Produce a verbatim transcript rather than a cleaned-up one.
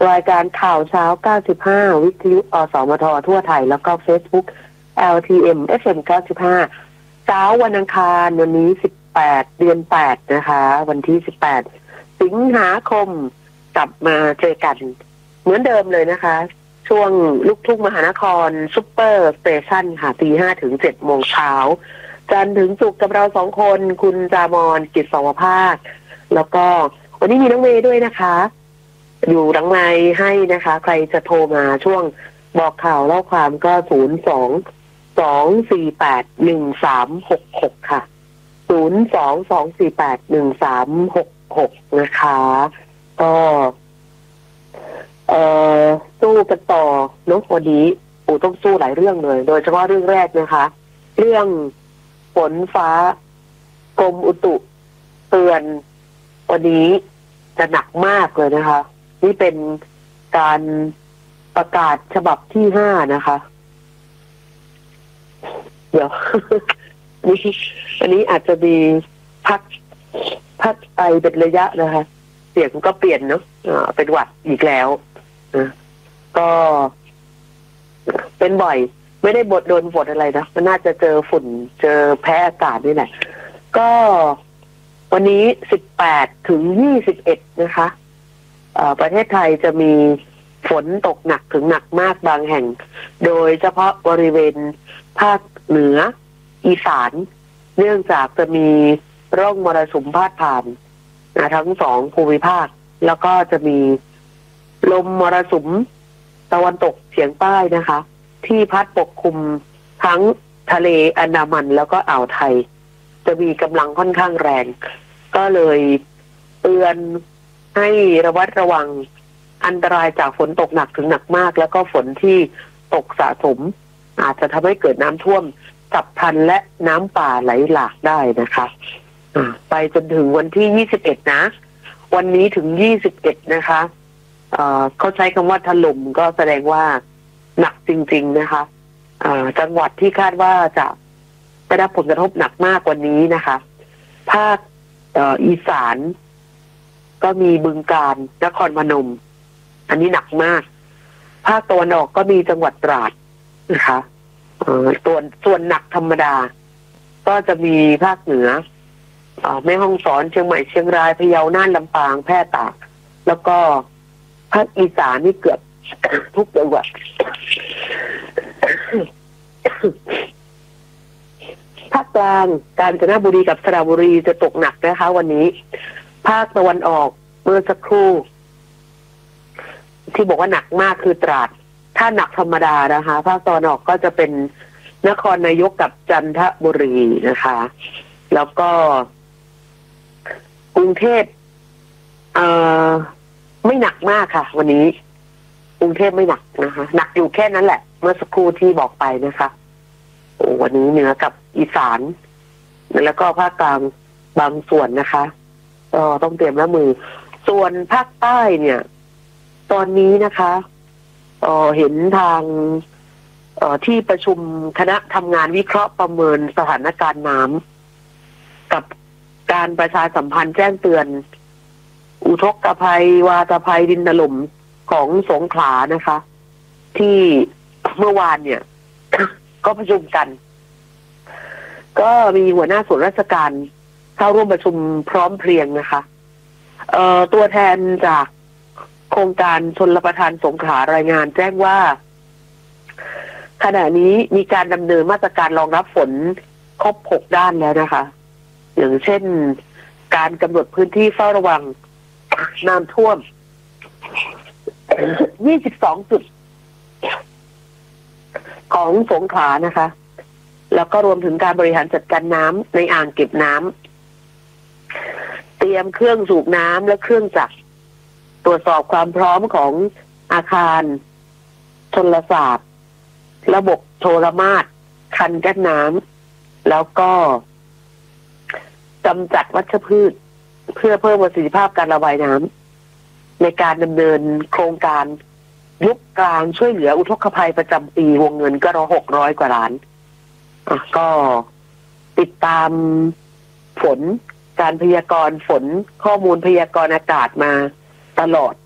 รายการข่าวเช้าเก้าสิบห้าวิทยุอสมททั่วไทยแล้วก็ Facebook แอล ที เอ็ม เอฟ เอ็ม เก้าสิบห้าเช้าวันอังคารวันนี้สิบแปดเดือนแปดนะคะวันที่สิบแปดสิงหาคมกลับมาเจอกันเหมือนเดิมเลยนะคะช่วงลูกทุ่งมหานครซุปเปอร์สเตชันค่ะตีห้าถึงเจ็ดโมงเช้าจันทร์ถึงศุกร์กับเราสองคนคุณจามอนกิจสวภาคแล้วก็วันนี้มีน้องเมย์ด้วยนะคะอยู่หลังไมค์ให้นะคะใครจะโทรมาช่วงบอกข่าวเล่าความก็ศูนย์สองสองสี่แปดหนึ่งสามหกหกค่ะศูนย์สองสองสี่แปดหนึ่งสามหกหกนะคะก็เอ่อสู้กันต่อเนาะวันนี้ปู่ต้องสู้หลายเรื่องเลยโดยเฉพาะเรื่องแรกนะคะเรื่องฝนฟ้ากรมอุตุเตือนวันนี้จะหนักมากเลยนะคะนี่เป็นการประกาศฉบับที่ห้านะคะเดี๋ยว นี่อันนี้อาจจะมีพักพักไปเป็นระยะนะคะเสียงก็เปลี่ยนเนาะเป็นหวัดอีกแล้วนะก็เป็นบ่อยไม่ได้บดโดนฝนอะไรนะมันน่าจะเจอฝุ่นเจอแพ้อากาศนี่แหละก็วันนี้สิบแปดถึงยี่สิบเอ็ดนะคะประเทศไทยจะมีฝนตกหนักถึงหนักมากบางแห่งโดยเฉพาะบริเวณภาคเหนืออีสานเนื่องจากจะมีร่องมรสุมพาดผ่านทั้งสองภูมิภาคแล้วก็จะมีลมมรสุมตะวันตกเฉียงใต้นะคะที่พัดปกคลุมทั้งทะเลอันดามันแล้วก็อ่าวไทยจะมีกำลังค่อนข้างแรงก็เลยเตือนให้ระวัดระวังอันตรายจากฝนตกหนักถึงหนักมากแล้วก็ฝนที่ตกสะสมอาจจะทำให้เกิดน้ำท่วมฉับพลันและน้ำป่าไหลหลากได้นะคะไปจนถึงวันที่ยี่สิบเอ็ดนะวันนี้ถึงยี่สิบเอ็ดนะคะเอ่อเขาใช้คำว่าถล่มก็แสดงว่าหนักจริงๆนะคะจังหวัดที่คาดว่าจะได้รับผลกระทบหนักมากกว่านี้นะคะภาคอีสานก็มีบึงกาฬนครพนมอันนี้หนักมากภาคตะวันออกก็มีจังหวัดตราดนะคะส่วนส่วนหนักธรรมดาก็จะมีภาคเหนือแม่ฮ่องสอนเชียงใหม่เชียงรายพะเยาน่านลำปางแพร่ตากแล้วก็ภาคอีสานนี่เกือบทุกจังหวัดภาคกลางกาญจนบุรีกับสระบุรีจะตกหนักนะคะวันนี้ภาคตะวันออกเมื่อสักครู่ที่บอกว่าหนักมากคือตราดถ้าหนักธรรมดานะคะภาคตะวันออกก็จะเป็นนครนายกกับจันทบุรีนะคะแล้วก็กรุงเทพเอ่อไม่หนักมากค่ะวันนี้กรุงเทพไม่หนักนะคะหนักอยู่แค่นั้นแหละเมื่อสักครู่ที่บอกไปนะคะโอ้วันนี้เหนือกับอีสานแล้วก็ภาคกลางบางส่วนนะคะก็ต้องเตรียมรับมือส่วนภาคใต้เนี่ยตอนนี้นะคะเอ่อเห็นทางเอ่อที่ประชุมคณะทำงานวิเคราะห์ประเมินสถานการณ์น้ำกับการประชาสัมพันธ์แจ้งเตือนอุทกภัยวาตภัยดินถล่มของสงขลานะคะที่เมื่อวานเนี่ย ก็ประชุมกันก็มีหัวหน้าส่วนราชการเข้าร่วมประชุมพร้อมเพรียงนะคะเอ่อตัวแทนจากโครงการชลประทานสงขลารายงานแจ้งว่าขณะนี้มีการดำเนินมาตรการรองรับฝนครบหกด้านแล้วนะคะอย่างเช่นการกำหนดพื้นที่เฝ้าระวังน้ำท่วมยี่สิบสองจุดของสงขลานะคะแล้วก็รวมถึงการบริหารจัดการน้ำในอ่างเก็บน้ำเตรียมเครื่องสูบน้ำและเครื่องจักรตรวจสอบความพร้อมของอาคารชลศาสตร์ระบบโทรมาศคันกั้นน้ำแล้วก็กำจัดวัชพืชเพื่อเพิ่มประสิทธิภาพการระบายน้ำในการดำเนินโครงการยุคกลางช่วยเหลืออุทกภัยประจำปีวงเงินก็รอหกร้อยกว่าล้านอ่ะก็ติดตามฝนการพยากรณ์ฝนข้อมูลพยากรณ์อากาศมาตลอด